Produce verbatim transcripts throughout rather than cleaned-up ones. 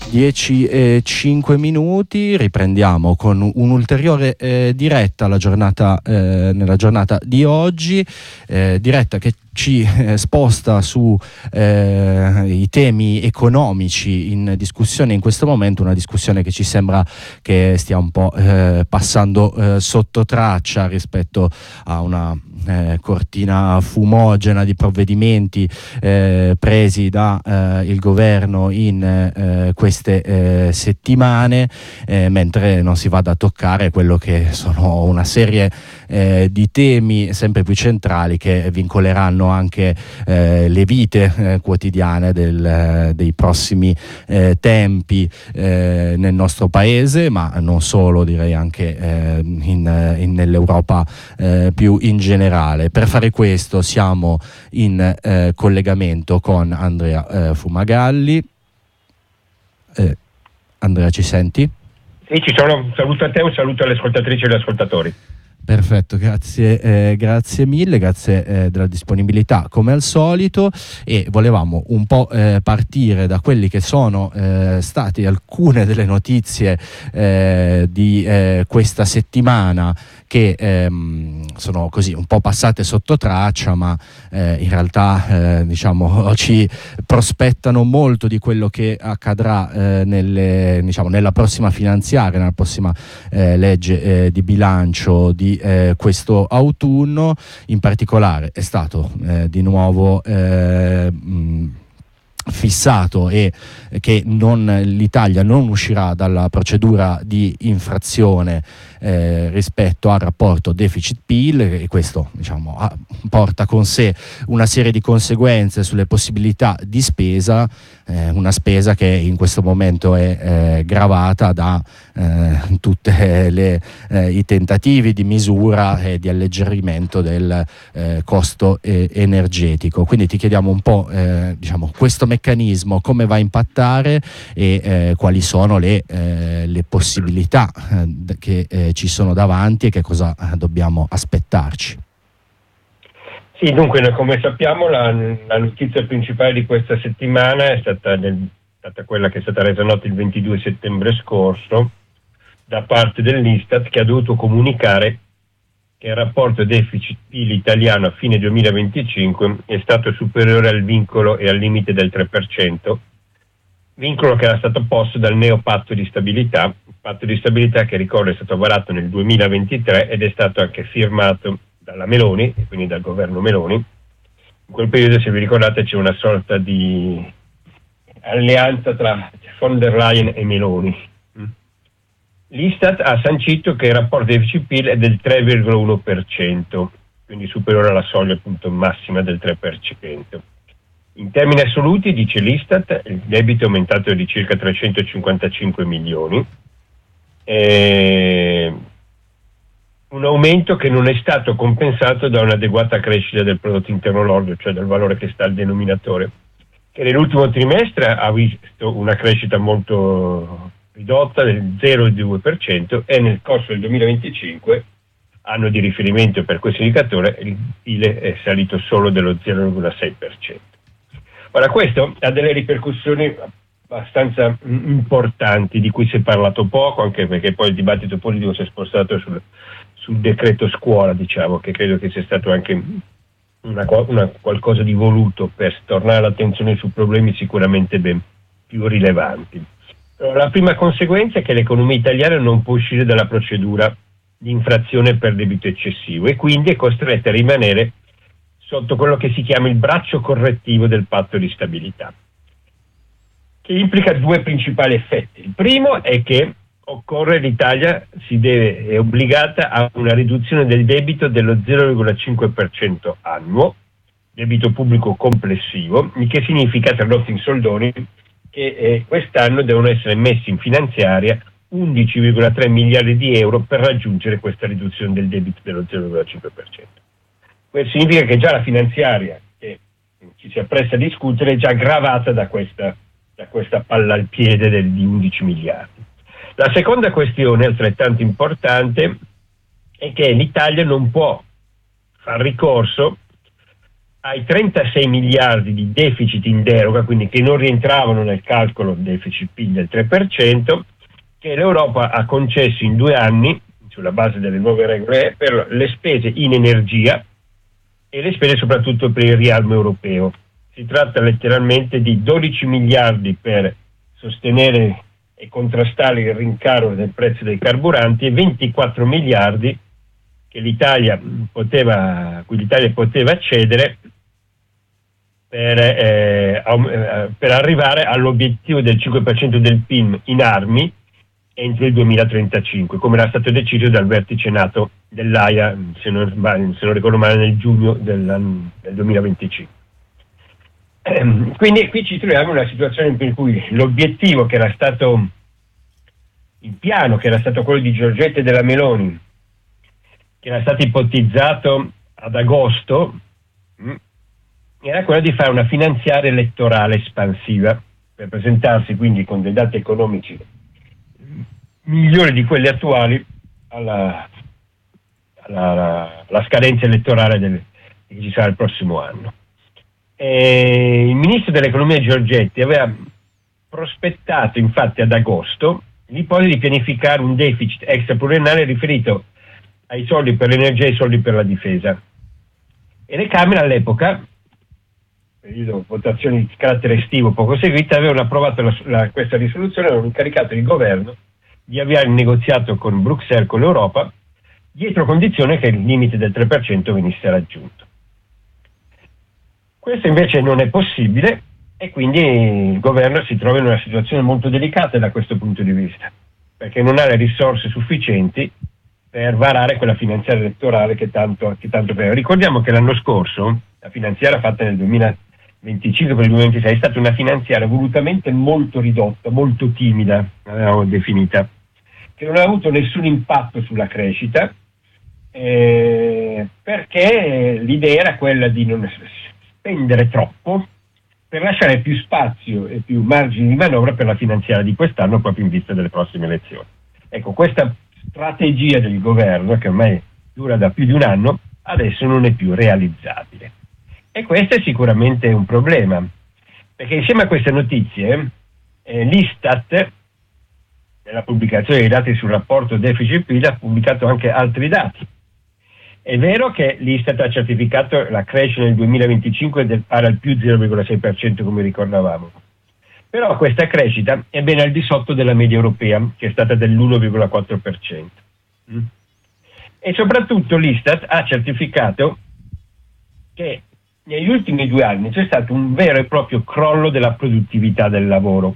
dieci e cinque minuti, riprendiamo con un'ulteriore eh, diretta alla giornata, eh, nella giornata di oggi, eh, diretta che ci eh, sposta su eh, i temi economici in discussione in questo momento, una discussione che ci sembra che stia un po' eh, passando eh, sotto traccia rispetto a una eh, cortina fumogena di provvedimenti eh, presi da eh, il governo in eh, queste eh, settimane, eh, mentre non si vada a toccare quello che sono una serie eh, di temi sempre più centrali che vincoleranno anche eh, le vite eh, quotidiane del, eh, dei prossimi eh, tempi eh, nel nostro paese, ma non solo, direi anche eh, in, in, nell'Europa eh, più in generale. Per fare questo siamo in eh, collegamento con Andrea eh, Fumagalli. Eh, Andrea, ci senti? Sì, ci sono. Un saluto a te, un saluto alle ascoltatrici e agli ascoltatori. Perfetto, grazie, eh, grazie mille, grazie eh, della disponibilità come al solito, e volevamo un po' eh, partire da quelli che sono eh, state alcune delle notizie eh, di eh, questa settimana che ehm, sono così un po' passate sotto traccia, ma eh, in realtà eh, diciamo ci prospettano molto di quello che accadrà eh, nelle, diciamo, nella prossima finanziaria, nella prossima eh, legge eh, di bilancio di eh, questo autunno. In particolare è stato eh, di nuovo eh, mh, fissato e che non, l'Italia non uscirà dalla procedura di infrazione eh, rispetto al rapporto deficit-P I L, e questo diciamo ha, porta con sé una serie di conseguenze sulle possibilità di spesa, eh, una spesa che in questo momento è eh, gravata da eh, tutti eh, i tentativi di misura e di alleggerimento del eh, costo eh, energetico. Quindi ti chiediamo un po' eh, diciamo questo meccanismo come va a impattare e eh, quali sono le, eh, le possibilità eh, che eh, ci sono davanti e che cosa eh, dobbiamo aspettarci. Sì, dunque, come sappiamo la, la notizia principale di questa settimana è stata, del, stata quella che è stata resa nota il ventidue settembre scorso da parte dell'Istat, che ha dovuto comunicare che il rapporto deficit-P I L italiano a fine duemilaventicinque è stato superiore al vincolo e al limite del tre per cento, vincolo che era stato posto dal neopatto di stabilità, il patto di stabilità che, ricordo, è stato varato nel duemilaventitré ed è stato anche firmato dalla Meloni, e quindi dal governo Meloni. In quel periodo, se vi ricordate, c'è una sorta di alleanza tra von der Leyen e Meloni. L'Istat ha sancito che il rapporto deficit-P I L è del tre virgola uno per cento, quindi superiore alla soglia appunto massima del tre per cento. In termini assoluti, dice l'Istat, il debito è aumentato di circa trecentocinquantacinque milioni, eh, un aumento che non è stato compensato da un'adeguata crescita del prodotto interno lordo, cioè del valore che sta al denominatore, che nell'ultimo trimestre ha visto una crescita molto ridotta del zero virgola due per cento, e nel corso del duemilaventicinque, anno di riferimento per questo indicatore, il P I L è salito solo dello zero virgola sei per cento. Ora, questo ha delle ripercussioni abbastanza importanti, di cui si è parlato poco, anche perché poi il dibattito politico si è spostato sul, sul decreto scuola, diciamo, che credo che sia stato anche una, una qualcosa di voluto per tornare l'attenzione su problemi sicuramente ben più rilevanti. La prima conseguenza è che l'economia italiana non può uscire dalla procedura di infrazione per debito eccessivo e quindi è costretta a rimanere sotto quello che si chiama il braccio correttivo del patto di stabilità, che implica due principali effetti. Il primo è che occorre, l'Italia si deve, è obbligata a una riduzione del debito dello zero virgola cinque per cento annuo, debito pubblico complessivo, il che significa, tradotto in soldoni, che eh, quest'anno devono essere messi in finanziaria undici virgola tre miliardi di euro per raggiungere questa riduzione del debito dello zero virgola cinque per cento. Questo significa che già la finanziaria che ci si appresta a discutere è già gravata da questa, da questa palla al piede del, di undici miliardi. La seconda questione, altrettanto importante, è che l'Italia non può far ricorso ai trentasei miliardi di deficit in deroga, quindi che non rientravano nel calcolo deficit P I L del tre per cento, che l'Europa ha concesso in due anni, sulla base delle nuove regole, per le spese in energia e le spese soprattutto per il riarmo europeo. Si tratta letteralmente di dodici miliardi per sostenere e contrastare il rincaro del prezzo dei carburanti e ventiquattro miliardi che l'Italia poteva, cui l'Italia poteva accedere per, eh, per arrivare all'obiettivo del cinque per cento del P I L in armi entro il duemilatrentacinque, come era stato deciso dal vertice NATO dell'A I A, se non, se non ricordo male, nel giugno del, del duemilaventicinque. Ehm, quindi qui ci troviamo in una situazione per cui l'obiettivo che era stato, il piano che era stato quello di Giorgetti e della Meloni, che era stato ipotizzato ad agosto, mh, era quello di fare una finanziaria elettorale espansiva per presentarsi quindi con dei dati economici migliori di quelli attuali alla, alla, alla, alla scadenza elettorale del, che ci sarà il prossimo anno. E il ministro dell'economia Giorgetti aveva prospettato infatti ad agosto l'ipotesi di pianificare un deficit extra pluriennale riferito ai soldi per l'energia e ai soldi per la difesa. E le Camere all'epoca, periodo votazioni di carattere estivo poco seguite, avevano approvato la, la, questa risoluzione e avevano incaricato il governo di avviare il negoziato con Bruxelles, con l'Europa, dietro condizione che il limite del tre per cento venisse raggiunto. Questo invece non è possibile e quindi il governo si trova in una situazione molto delicata da questo punto di vista, perché non ha le risorse sufficienti per varare quella finanziaria elettorale che tanto, che tanto prima. Ricordiamo che l'anno scorso, la finanziaria fatta nel duemilaventicinque per il duemilaventisei, è stata una finanziaria volutamente molto ridotta, molto timida, l'avevamo definita, che non ha avuto nessun impatto sulla crescita, eh, perché l'idea era quella di non spendere troppo per lasciare più spazio e più margini di manovra per la finanziaria di quest'anno, proprio in vista delle prossime elezioni. Ecco, questa strategia del governo, che ormai dura da più di un anno, adesso non è più realizzabile. E questo è sicuramente un problema, perché insieme a queste notizie eh, l'Istat, nella pubblicazione dei dati sul rapporto deficit-P I L, ha pubblicato anche altri dati. È vero che l'Istat ha certificato la crescita nel duemilaventicinque del pari al più zero virgola sei per cento, come ricordavamo, però questa crescita è ben al di sotto della media europea, che è stata dell'uno virgola quattro per cento. Mm. E soprattutto l'Istat ha certificato che negli ultimi due anni c'è stato un vero e proprio crollo della produttività del lavoro,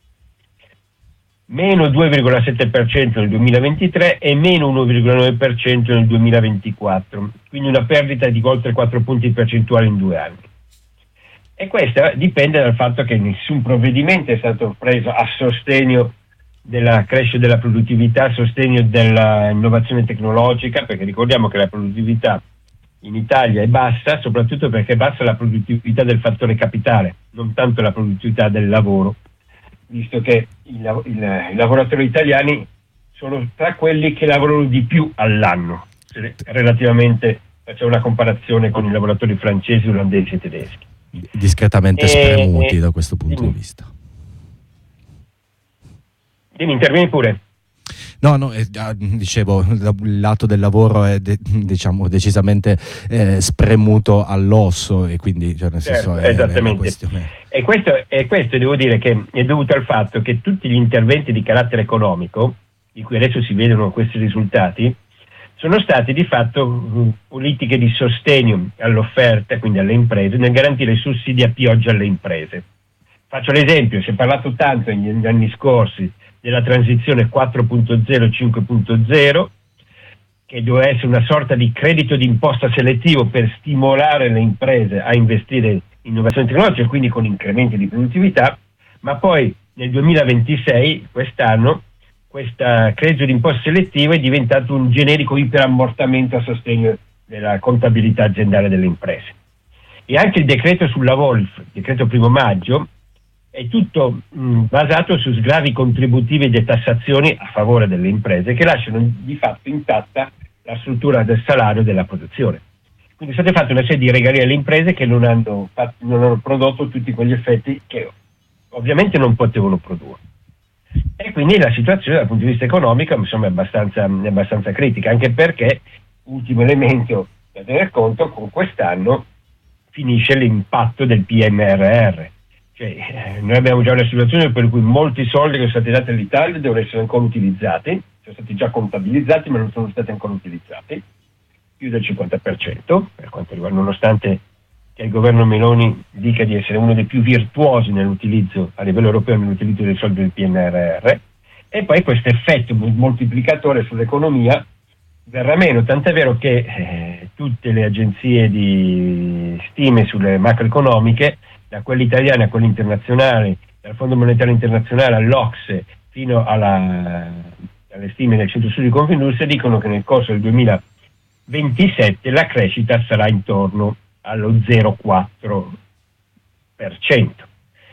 meno due virgola sette per cento nel duemilaventitré e meno uno virgola nove per cento nel duemilaventiquattro, quindi una perdita di oltre quattro punti percentuali in due anni. E questo dipende dal fatto che nessun provvedimento è stato preso a sostegno della crescita della produttività, a sostegno dell'innovazione tecnologica, perché ricordiamo che la produttività in Italia è bassa, soprattutto perché è bassa la produttività del fattore capitale, non tanto la produttività del lavoro, visto che i, il, i lavoratori italiani sono tra quelli che lavorano di più all'anno, relativamente, facciamo una comparazione con i lavoratori francesi, olandesi e tedeschi. Discretamente e, spremuti e, da questo punto dimmi, di vista. Dimmi, intervieni pure. No, no, eh, dicevo, il lato del lavoro è de- diciamo decisamente eh, spremuto all'osso e quindi cioè, nel certo, senso è, esattamente. È una e, questo, e questo devo dire che è dovuto al fatto che tutti gli interventi di carattere economico, di cui adesso si vedono questi risultati, sono stati di fatto mh, politiche di sostegno all'offerta, quindi alle imprese, nel garantire sussidi a pioggia alle imprese. Faccio l'esempio, si è parlato tanto negli anni scorsi della transizione quattro punto zero cinque punto zero, che doveva essere una sorta di credito d'imposta selettivo per stimolare le imprese a investire in innovazione tecnologica, quindi con incrementi di produttività, ma poi nel duemilaventisei, quest'anno, questo credito d'imposta selettivo è diventato un generico iperammortamento a sostegno della contabilità aziendale delle imprese. E anche il decreto sul lavoro, il decreto primo maggio, è tutto mh, basato su sgravi contributivi e detassazioni a favore delle imprese che lasciano di fatto intatta la struttura del salario e della produzione. Quindi sono state fatte una serie di regali alle imprese che non hanno, fatto, non hanno prodotto tutti quegli effetti che ovviamente non potevano produrre. E quindi la situazione dal punto di vista economico insomma, è, abbastanza, è abbastanza critica, anche perché, ultimo elemento da tener conto, con quest'anno finisce l'impatto del P N R R. Cioè, eh, noi abbiamo già una situazione per cui molti soldi che sono stati dati all'Italia devono essere ancora utilizzati, sono stati già contabilizzati ma non sono stati ancora utilizzati, più del cinquanta per cento, per quanto riguarda, nonostante che il governo Meloni dica di essere uno dei più virtuosi nell'utilizzo, a livello europeo, nell'utilizzo dei soldi del P N R R, e poi questo effetto moltiplicatore sull'economia verrà meno, tant'è vero che eh, tutte le agenzie di stime sulle macroeconomiche, da quelle italiane a quelle internazionali, dal Fondo Monetario Internazionale all'O C S E fino alla, alle stime del Centro Studi di Confindustria, dicono che nel corso del duemilaventisette la crescita sarà intorno allo zero virgola quattro per cento.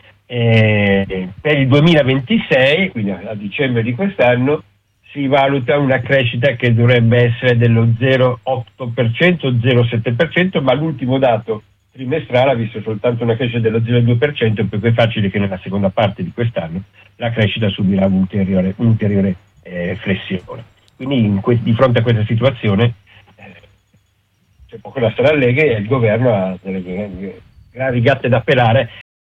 E per il duemilaventisei, quindi a dicembre di quest'anno, si valuta una crescita che dovrebbe essere dello zero virgola otto per cento, zero virgola sette per cento, ma l'ultimo dato trimestrale ha visto soltanto una crescita dello zero virgola due per cento, per cui è facile che nella seconda parte di quest'anno la crescita subirà un'ulteriore, un'ulteriore eh, flessione. Quindi in que- di fronte a questa situazione eh, c'è poco da stare allegri e il governo ha delle gravi gatte da pelare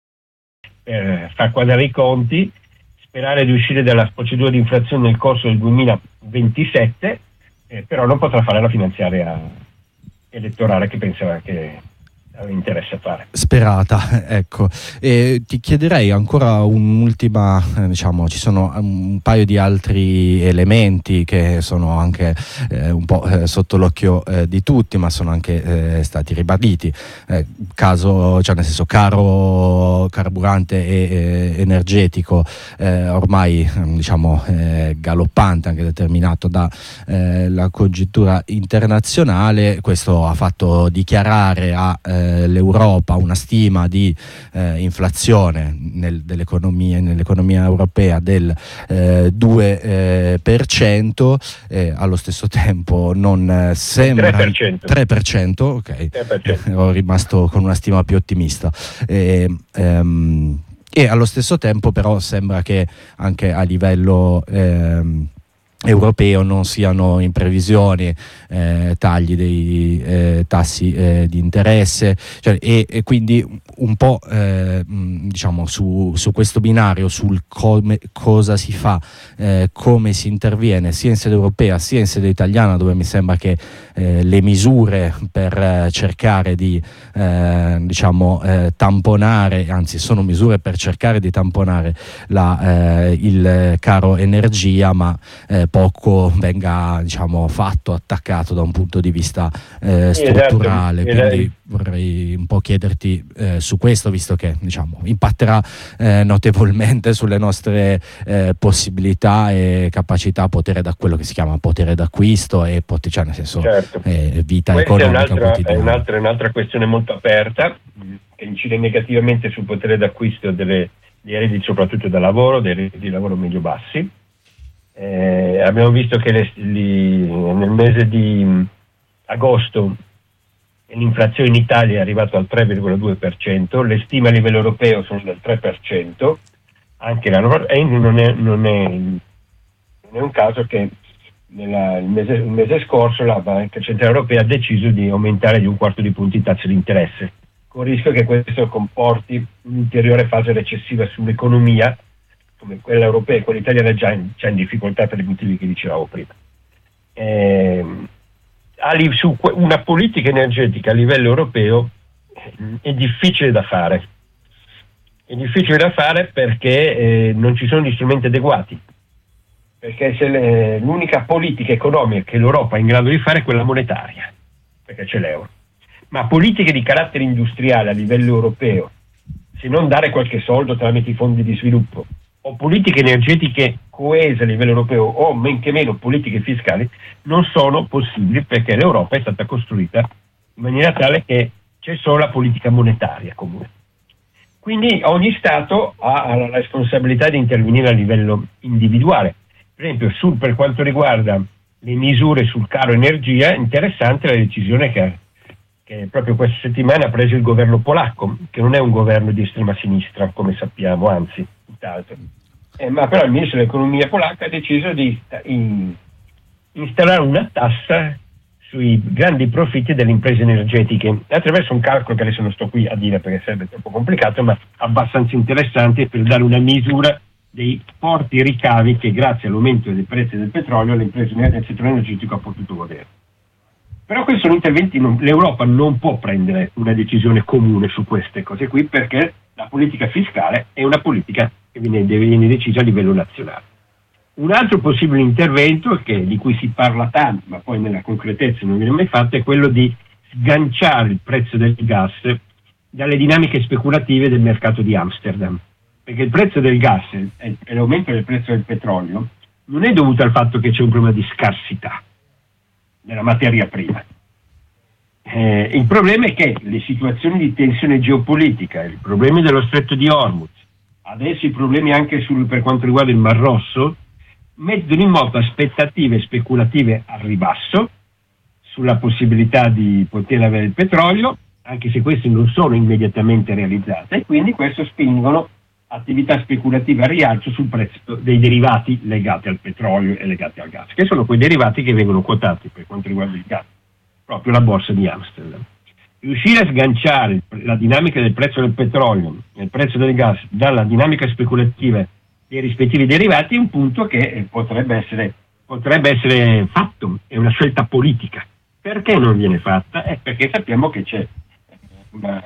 per far quadrare i conti, sperare di uscire dalla procedura di infrazione nel corso del duemilaventisette, eh, però non potrà fare la finanziaria elettorale che pensava che aveva interesse a fare. Sperata, ecco. E ti chiederei ancora un'ultima, eh, diciamo, ci sono un paio di altri elementi che sono anche eh, un po' eh, sotto l'occhio eh, di tutti, ma sono anche eh, stati ribaditi. Eh, caso, cioè nel senso, caro carburante e eh, energetico eh, ormai diciamo eh, galoppante, anche determinato da eh, la congiuntura internazionale. Questo ha fatto dichiarare a eh, l'Europa una stima di eh, inflazione nel, dell'economia, nell'economia europea del eh, due per cento, eh, allo stesso tempo non eh, sembra tre per cento, tre per cento, ok, tre per cento. ero rimasto con una stima più ottimista. E, ehm, e allo stesso tempo però sembra che anche a livello ehm, europeo non siano in previsione eh, tagli dei eh, tassi eh, di interesse, cioè, e, e quindi un po' eh, diciamo su, su questo binario, sul come, cosa si fa, eh, come si interviene sia in sede europea sia in sede italiana, dove mi sembra che eh, le misure per eh, cercare di eh, diciamo eh, tamponare, anzi sono misure per cercare di tamponare la, eh, il caro energia, ma eh, poco venga diciamo fatto, attaccato da un punto di vista eh, strutturale. Esatto. Quindi vorrei un po' chiederti eh, su questo, visto che diciamo impatterà eh, notevolmente sulle nostre eh, possibilità e capacità, potere da quello che si chiama potere d'acquisto e pot- cioè nel senso certo. eh, vita Questa economica è un'altra, quotidiana. è un'altra, un'altra questione molto aperta che incide negativamente sul potere d'acquisto delle, dei redditi, soprattutto da lavoro, dei redditi di lavoro medio-bassi. Eh, abbiamo visto che le, li, nel mese di agosto l'inflazione in Italia è arrivata al tre virgola due per cento, le stime a livello europeo sono del tre per cento, anche l'anno, e non è, non, è, non è un caso che nella, il, mese, il mese scorso la Banca Centrale Europea ha deciso di aumentare di un quarto di punto i tassi di interesse, con il rischio che questo comporti un'ulteriore fase recessiva sull'economia, come quella europea e quella italiana, già in, già in difficoltà per i motivi che dicevamo prima. Eh, su una politica energetica a livello europeo è difficile da fare. È difficile da fare perché eh, non ci sono gli strumenti adeguati. Perché se le, l'unica politica economica che l'Europa è in grado di fare è quella monetaria, perché c'è l'euro. Ma politiche di carattere industriale a livello europeo, se non dare qualche soldo tramite i fondi di sviluppo, o politiche energetiche coese a livello europeo, o men che meno politiche fiscali, non sono possibili, perché l'Europa è stata costruita in maniera tale che c'è solo la politica monetaria comune. Quindi ogni Stato ha la responsabilità di intervenire a livello individuale. Per esempio, sul, per quanto riguarda le misure sul caro energia, è interessante la decisione che, che che proprio questa settimana ha preso il governo polacco, che non è un governo di estrema sinistra, come sappiamo, anzi, tutt'altro. Eh, ma però il ministro dell'economia polacca ha deciso di in, instaurare una tassa sui grandi profitti delle imprese energetiche, attraverso un calcolo che adesso non sto qui a dire perché sarebbe troppo complicato, ma abbastanza interessante per dare una misura dei forti ricavi che grazie all'aumento dei prezzi del petrolio le imprese del settore energetico ha potuto godere. Però questi sono interventi, non, l'Europa non può prendere una decisione comune su queste cose qui, perché la politica fiscale è una politica che viene, viene decisa a livello nazionale. Un altro possibile intervento, che, di cui si parla tanto, ma poi nella concretezza non viene mai fatto, è quello di sganciare il prezzo del gas dalle dinamiche speculative del mercato di Amsterdam. Perché il prezzo del gas e l'aumento del prezzo del petrolio non è dovuto al fatto che c'è un problema di scarsità della materia prima. Eh, il problema è che le situazioni di tensione geopolitica, i problemi dello stretto di Hormuz, adesso i problemi anche sul, per quanto riguarda il Mar Rosso, mettono in moto aspettative speculative al ribasso sulla possibilità di poter avere il petrolio, anche se queste non sono immediatamente realizzate, e quindi questo spingono attività speculative a rialzo sul prezzo dei derivati legati al petrolio e legati al gas, che sono quei derivati che vengono quotati per quanto riguarda il gas, proprio la borsa di Amsterdam. Riuscire a sganciare la dinamica del prezzo del petrolio e il prezzo del gas dalla dinamica speculativa dei rispettivi derivati è un punto che potrebbe essere, potrebbe essere fatto, è una scelta politica. Perché non viene fatta? È perché sappiamo che c'è una,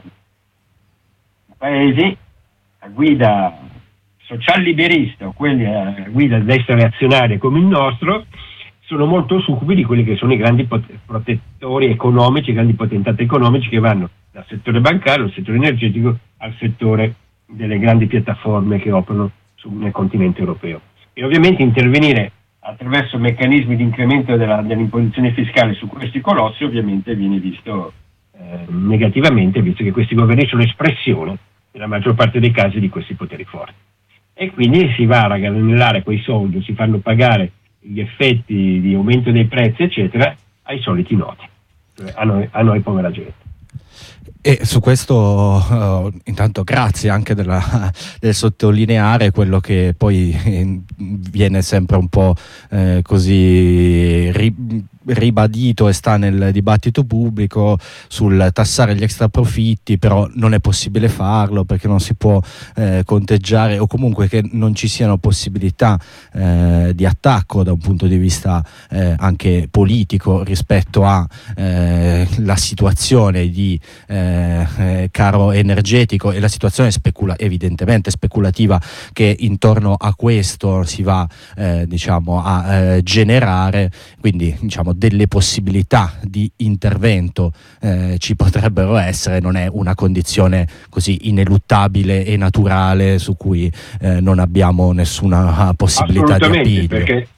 paesi a guida social-liberista o quelli a guida destra reazionaria come il nostro sono molto succubi di quelli che sono i grandi pot- protettori economici, i grandi potentati economici che vanno dal settore bancario, al settore energetico, al settore delle grandi piattaforme che operano su, nel continente europeo. E ovviamente intervenire attraverso meccanismi di incremento della, dell'imposizione fiscale su questi colossi ovviamente viene visto eh, negativamente, visto che questi governi sono espressione nella maggior parte dei casi di questi poteri forti. E quindi si va a raggranellare quei soldi, si fanno pagare gli effetti di aumento dei prezzi, eccetera, ai soliti noti, cioè a noi, a noi povera gente. E su questo uh, intanto grazie anche della, del sottolineare quello che poi eh, viene sempre un po' eh, così ri, ribadito e sta nel dibattito pubblico sul tassare gli extraprofitti, però non è possibile farlo perché non si può eh, conteggiare, o comunque che non ci siano possibilità eh, di attacco da un punto di vista eh, anche politico rispetto a eh, la situazione di eh, Eh, caro energetico e la situazione specula- evidentemente speculativa che intorno a questo si va eh, diciamo a eh, generare, quindi diciamo delle possibilità di intervento eh, ci potrebbero essere, non è una condizione così ineluttabile e naturale su cui eh, non abbiamo nessuna possibilità di appiglio. Perché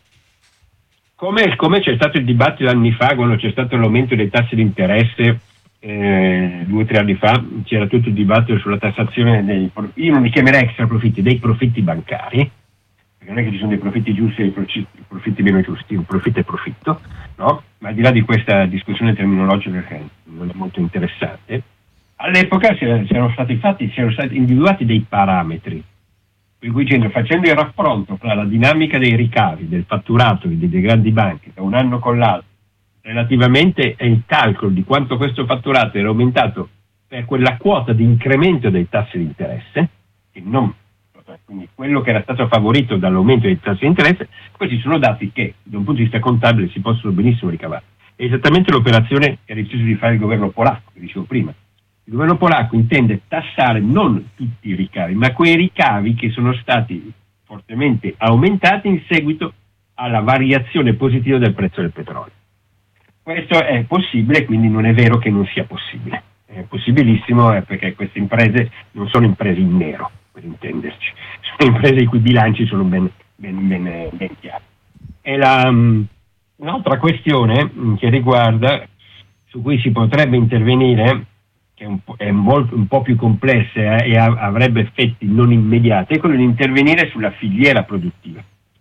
come, come c'è stato il dibattito anni fa quando c'è stato l'aumento dei tassi di interesse. Eh, due o tre anni fa c'era tutto il dibattito sulla tassazione dei, io non li chiamerei extra profitti, dei profitti bancari, perché non è che ci sono dei profitti giusti e dei profitti meno giusti, un profitto è profitto, no? Ma al di là di questa discussione terminologica che non è molto interessante, all'epoca si erano stati fatti, si erano stati individuati dei parametri, per cui dicendo, facendo il raffronto fra la dinamica dei ricavi, del fatturato delle grandi banche da un anno con l'altro, relativamente al calcolo di quanto questo fatturato era aumentato per quella quota di incremento dei tassi di interesse, e non, quindi quello che era stato favorito dall'aumento dei tassi di interesse, questi sono dati che da un punto di vista contabile si possono benissimo ricavare. È esattamente l'operazione che ha deciso di fare il governo polacco, che dicevo prima. Il governo polacco intende tassare non tutti i ricavi, ma quei ricavi che sono stati fortemente aumentati in seguito alla variazione positiva del prezzo del petrolio. Questo è possibile, quindi non è vero che non sia possibile. È possibilissimo eh, perché queste imprese non sono imprese in nero, per intenderci. Sono imprese i cui bilanci sono ben, ben, ben, ben chiari. E la, um, un'altra questione um, che riguarda, su cui si potrebbe intervenire, che è un po', è molto, un po' più complessa eh, e ha, avrebbe effetti non immediati, è quello di intervenire sulla filiera produttiva.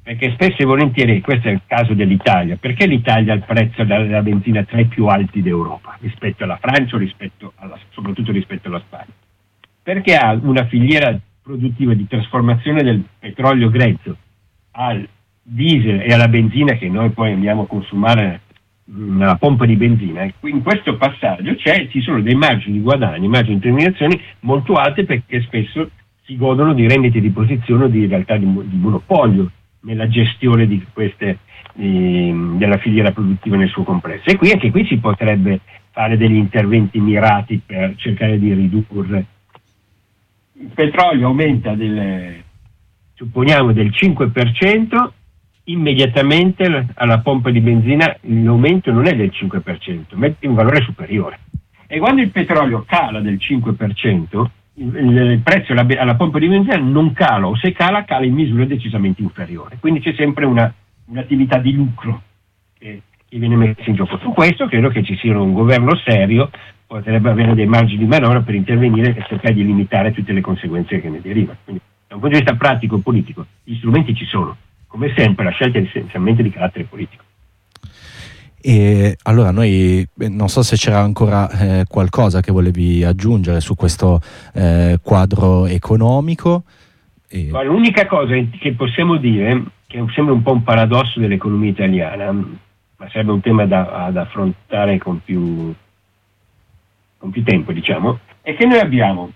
perché spesso e volentieri, questo è il caso dell'Italia, perché l'Italia ha il prezzo della benzina tra i più alti d'Europa rispetto alla Francia o rispetto alla, soprattutto rispetto alla Spagna? Perché ha una filiera produttiva di trasformazione del petrolio grezzo al diesel e alla benzina che noi poi andiamo a consumare nella pompa di benzina. In questo passaggio c'è, ci sono dei margini di guadagno, margini di determinazione molto alte, perché spesso si godono di rendite di posizione o di realtà di, di monopolio nella gestione di queste, eh, della filiera produttiva nel suo complesso. E qui anche qui si potrebbe fare degli interventi mirati per cercare di ridurre. Il petrolio aumenta del, supponiamo del cinque per cento, immediatamente alla pompa di benzina l'aumento non è del cinque per cento, ma è un valore superiore. E quando il petrolio cala del cinque per cento, il, il prezzo alla, alla pompa di benzina non cala, o se cala, cala in misura decisamente inferiore. Quindi c'è sempre una, un'attività di lucro che, che viene messa in gioco. Su questo credo che ci sia un governo serio, potrebbe avere dei margini di manovra per intervenire e cercare di limitare tutte le conseguenze che ne derivano. Quindi, da un punto di vista pratico e politico, gli strumenti ci sono. Come sempre, la scelta è essenzialmente di carattere politico. E allora noi, non so se c'era ancora eh, qualcosa che volevi aggiungere su questo eh, quadro economico. E... L'unica cosa che possiamo dire, che sembra un po' un paradosso dell'economia italiana, ma sarebbe un tema da, ad affrontare con più, con più tempo, diciamo, è che noi abbiamo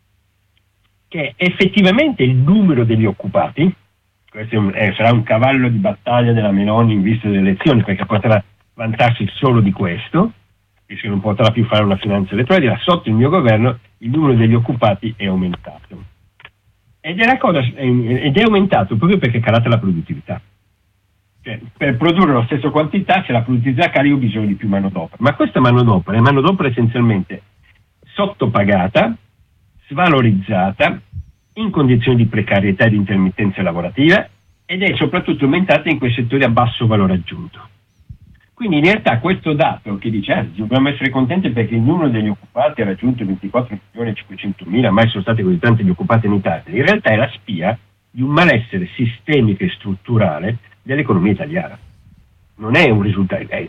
che effettivamente il numero degli occupati, questo è un, eh, sarà un cavallo di battaglia della Meloni in vista delle elezioni, perché potrà vantarsi solo di questo, visto che non potrà più fare una finanza elettorale, dirà: sotto il mio governo il numero degli occupati è aumentato. Ed è, la cosa, ed è aumentato proprio perché è calata la produttività. Cioè, per produrre la stessa quantità, se la produttività cala, io ho bisogno di più manodopera. Ma questa manodopera è manodopera essenzialmente sottopagata, svalorizzata, in condizioni di precarietà e di intermittenza lavorativa, ed è soprattutto aumentata in quei settori a basso valore aggiunto. Quindi in realtà questo dato che dice eh, dobbiamo essere contenti perché il numero degli occupati ha raggiunto ventiquattro milioni e cinquecentomila, mai sono stati così tanti gli occupati in Italia, in realtà è la spia di un malessere sistemico e strutturale dell'economia italiana. Non è un risultato, è,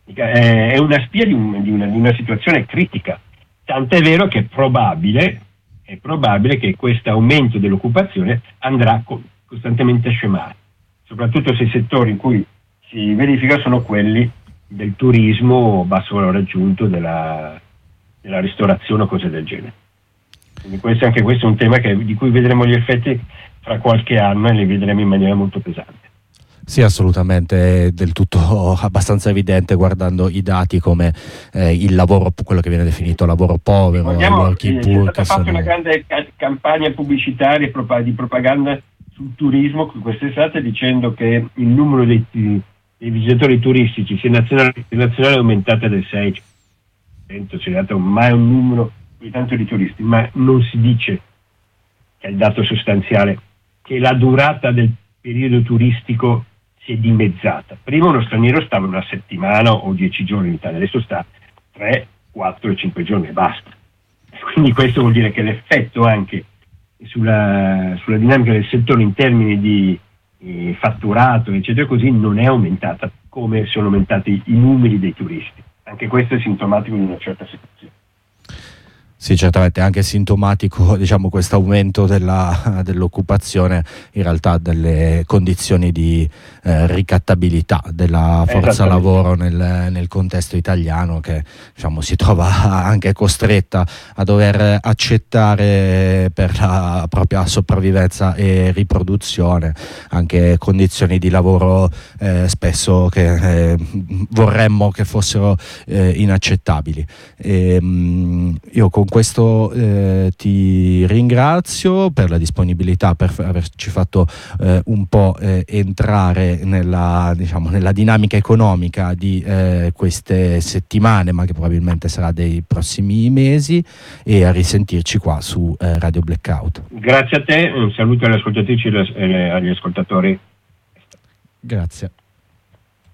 è una spia di, un, di, una, di una situazione critica, tant'è vero che è probabile è probabile che questo aumento dell'occupazione andrà co- costantemente a scemare, soprattutto se i settori in cui si verifica sono quelli del turismo, basso valore aggiunto, della, della ristorazione o cose del genere. Quindi questo, anche questo è un tema che, di cui vedremo gli effetti fra qualche anno, e li vedremo in maniera molto pesante. Sì, assolutamente, è del tutto abbastanza evidente guardando i dati come eh, il lavoro, quello che viene definito lavoro povero, il working eh, poor. È stata fatta sono... una grande ca- campagna pubblicitaria di propaganda sul turismo quest'estate, dicendo che il numero dei, dei visitatori turistici, sia nazionali che internazionali, è aumentata del sei per cento, c'è dato mai un numero di tanto di turisti, ma non si dice, che è il dato sostanziale, che la durata del periodo turistico si è dimezzata. Prima uno straniero stava una settimana o dieci giorni in Italia, adesso sta tre, quattro e cinque giorni e basta. Quindi questo vuol dire che l'effetto anche sulla, sulla dinamica del settore in termini di eh, fatturato, eccetera, così, non è aumentata come sono aumentati i numeri dei turisti. Anche questo è sintomatico di una certa situazione. Sì, certamente, anche sintomatico, diciamo, questo aumento della, dell'occupazione, in realtà delle condizioni di eh, ricattabilità della forza lavoro nel, nel contesto italiano, che diciamo si trova anche costretta a dover accettare per la propria sopravvivenza e riproduzione anche condizioni di lavoro eh, spesso che eh, vorremmo che fossero eh, inaccettabili. E, mh, io con questo eh, ti ringrazio per la disponibilità, per f- averci fatto eh, un po' eh, entrare nella, diciamo, nella dinamica economica di eh, queste settimane, ma che probabilmente sarà dei prossimi mesi, e a risentirci qua su eh, Radio Blackout. Grazie a te, un saluto alle ascoltatrici e agli ascoltatori. Grazie.